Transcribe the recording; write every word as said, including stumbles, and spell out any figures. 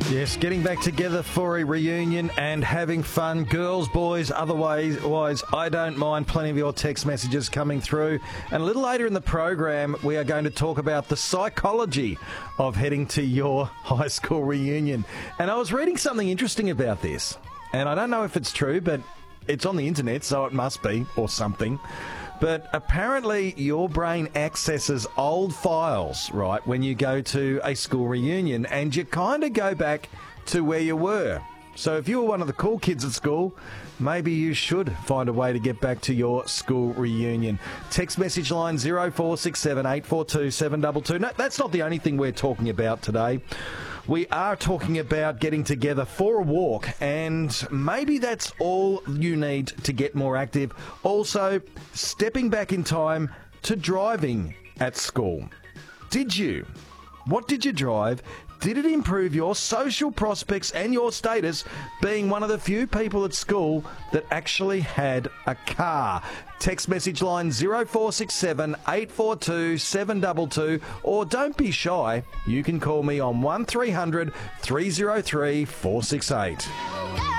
Yes, getting back together for a reunion and having fun. Girls, boys, otherwise, I don't mind. Plenty of your text messages coming through. And a little later in the program, we are going to talk about the psychology of heading to your high school reunion. And I was reading something interesting about this. And I don't know if it's true, but it's on the internet, so it must be, or something. But apparently your brain accesses old files, right, when you go to a school reunion, and you kind of go back to where you were. So if you were one of the cool kids at school, maybe you should find a way to get back to your school reunion. Text message line zero four six seven, eight four two, seven two two. No, that's not the only thing we're talking about today. We are talking about getting together for a walk, and maybe that's all you need to get more active. Also, stepping back in time to driving at school. Did you? What did you drive? Did it improve your social prospects and your status being one of the few people at school that actually had a car? Text message line zero four six seven, eight four two, seven two two, or don't be shy, you can call me on one three hundred, three oh three, four six eight.